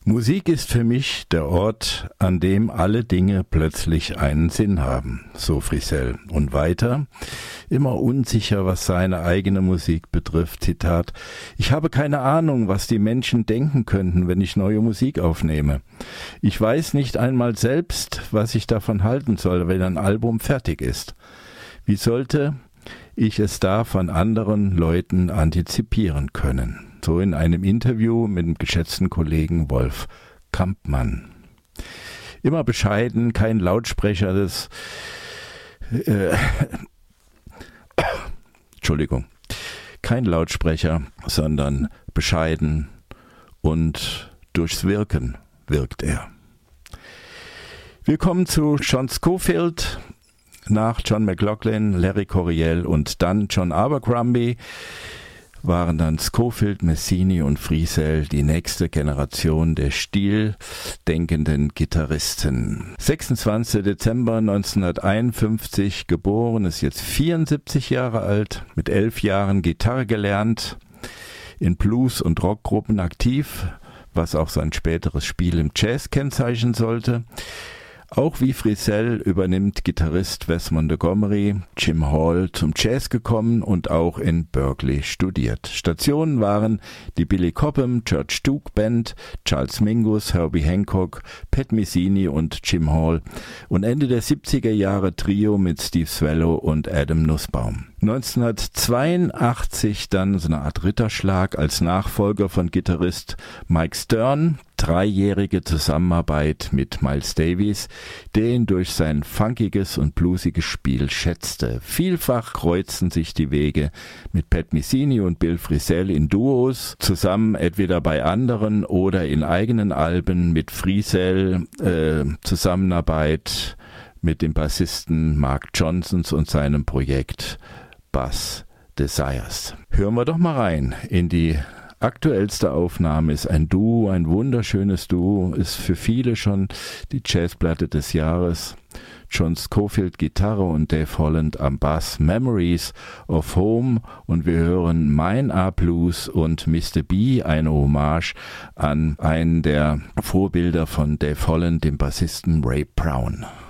Musik ist für mich der Ort, an dem alle Dinge plötzlich einen Sinn haben, so Frisell. Und weiter, immer unsicher, was seine eigene Musik betrifft, Zitat, ich habe keine Ahnung, was die Menschen denken könnten, wenn ich neue Musik aufnehme. Ich weiß nicht einmal selbst, was ich davon halten soll, wenn ein Album fertig ist. Wie sollte ich es da von anderen Leuten antizipieren können? So in einem Interview mit dem geschätzten Kollegen Wolf Kampmann. Immer bescheiden, kein Lautsprecher des kein Lautsprecher, sondern bescheiden und durchs Wirken wirkt er. Wir kommen zu John Scofield, nach John McLaughlin, Larry Coryell und dann John Abercrombie waren dann Scofield, Messini und Frisell die nächste Generation der stildenkenden Gitarristen. 26. Dezember 1951 geboren, ist jetzt 74 Jahre alt, mit 11 Jahren Gitarre gelernt, in Blues- und Rockgruppen aktiv, was auch sein späteres Spiel im Jazz kennzeichnen sollte. Auch wie Frisell übernimmt Gitarrist Wes Montgomery Jim Hall zum Jazz gekommen und auch in Berkeley studiert. Stationen waren die Billy Cobham Church Duke Band, Charles Mingus, Herbie Hancock, Pat Messini und Jim Hall und Ende der 70er Jahre Trio mit Steve Swallow und Adam Nussbaum. 1982 dann so eine Art Ritterschlag als Nachfolger von Gitarrist Mike Stern, 3-jährige Zusammenarbeit mit Miles Davis, der ihn durch sein funkiges und bluesiges Spiel schätzte. Vielfach kreuzten sich die Wege mit Pat Messini und Bill Frisell in Duos, zusammen entweder bei anderen oder in eigenen Alben mit Frisell, Zusammenarbeit mit dem Bassisten Mark Johnsons und seinem Projekt Bass Desires. Hören wir doch mal rein in die aktuellste Aufnahme. Ist ein Duo, ein wunderschönes Duo, ist für viele schon die Jazzplatte des Jahres. John Scofield Gitarre und Dave Holland am Bass, Memories of Home, und wir hören Mine Are Blues und Mr. B, eine Hommage an einen der Vorbilder von Dave Holland, dem Bassisten Ray Brown.